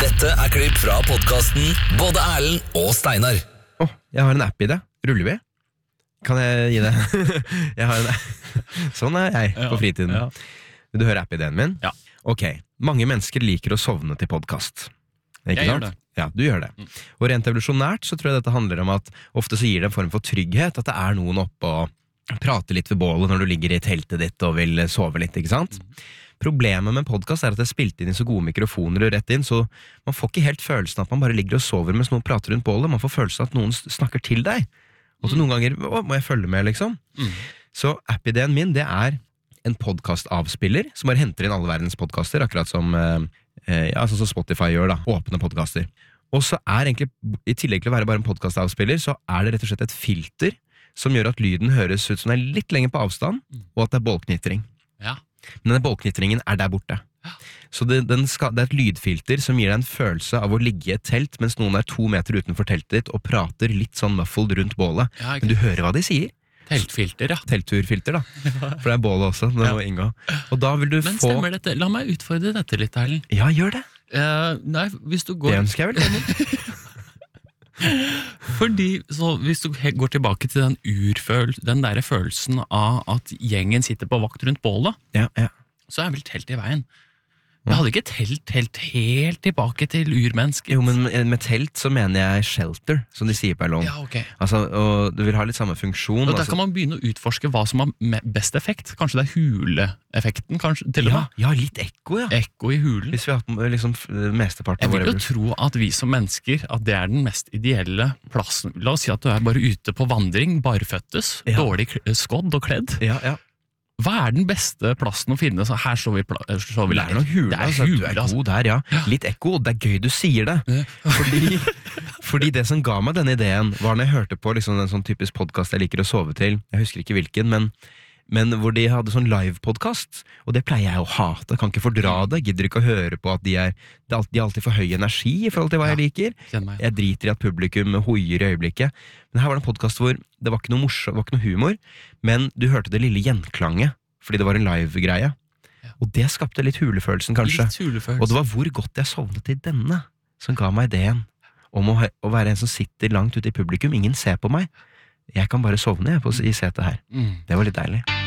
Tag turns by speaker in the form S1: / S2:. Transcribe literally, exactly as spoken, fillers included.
S1: Dette er klipp fra podcasten Både Erlend og Steinar.
S2: Åh, oh, jeg har en app i det. Ruller vi? Kan jeg gi det? Jeg har en Sånn er jeg på fritiden. Ja, ja. Vil du høre app-ideen min?
S3: Ja.
S2: Ok, mange mennesker liker å sovne til podcast. Ikke
S3: jeg
S2: sant?
S3: gjør det.
S2: Ja, du gjør det. Mm. Og rent evolusjonært så tror jeg dette handler om at ofte så gir det en form for trygghet, at det er noen oppe og prater litt ved bålet når du ligger i teltet ditt og vil sove litt, ikke sant? Mm. Problemet med podcast er at det er spilt inn i så gode mikrofoner og rett inn, så man får ikke helt følelsen at man bare ligger og sover mens noen prater rundt bålet, man får følelsen at noen snakker til deg. Og så noen ganger, å, må jeg følge med liksom? Mm. Så app-ideen min, det er en podcast-avspiller, som bare henter inn alle verdens podcaster, akkurat som, eh, ja, sånn som Spotify gjør da, åpne podcaster. Og så er egentlig, i tillegg til å være bare en podcast-avspiller, så er det rett og slett et filter som gjør at lyden høres ut som det er litt lenger på avstand, og at det er bålknitring.
S3: Ja.
S2: Men denne bålknitringen er der borte. Ja. Så det, den skal, det er et lydfilter som gir deg en følelse av å ligge i et telt mens noen er to meter utenfor teltet ditt og prater litt sånn muffled rundt bålet. Ja, men du hører hva de sier.
S3: Teltfilter, ja.
S2: Teltturfilter, da. For det er bålet også. Det må inngå. Og da vil du
S3: men
S2: få...
S3: stemmer dette? La meg utfordre dette litt, Erlend.
S2: Ja, gjør det.
S3: Uh, nei, hvis du går...
S2: Det ønsker jeg vel.
S3: Fordi, så hvis du går tilbake til den urføl, den der følelsen av at gjengen sitter på vakt rundt bålet,
S2: ja, ja.
S3: så er vel telt i veien. Jeg hadde ikke telt helt, helt tilbake til urmennesket.
S2: Jo, men med telt så mener jeg shelter, som de sier på Elon.
S3: Ja, ok.
S2: Altså, og du vil ha litt samme funksjon.
S3: Og der
S2: altså.
S3: kan man begynne å utforske hva som har best effekt. Kanskje det er huleeffekten, kanskje, til og
S2: ja,
S3: med.
S2: Ja, litt ekko, ja.
S3: Ekko i hulen.
S2: Hvis vi har hatt liksom mesteparten
S3: av våre... Jeg vil jo tro at vi som mennesker, at det er den mest ideelle plassen. La oss si at du er bare ute på vandring, barføttes, ja. Dårlig skodd og kledd.
S2: Ja, ja.
S3: Hva er den beste plassen å finne? Så her så vi, så vi
S2: det er noen hule, altså, hule, du er god der, ja. Litt ekko, det er gøy du sier det. Fordi, fordi det som ga meg denne ideen, var når jeg hørte på liksom, en sånn typisk podcast jeg liker å sove til. Jeg husker ikke hvilken, men, men hvor de hadde sånn live-podcast, og det pleier jeg å hate. Jeg kan ikke fordra det, gidder ikke å høre på at de er, de er alltid for høy energi i forhold til hva jeg liker. Jeg driter i at publikum hoier i øyeblikket. Men her var det en podcast hvor det var ikke noe morsom, det var ikke noe humor, men du hørte det lille gjenklanget, fordi det var en live-greie. Ja. Og det skapte litt hulefølelsen, kanskje.
S3: Litt hulefølelsen.
S2: Og det var hvor godt jeg sovnet til denne, som ga meg ideen om å, å være en som sitter langt ute i publikum. Ingen ser på meg. Jeg kan bare sovne jeg, på, i setet her. Mm. Det var litt deilig.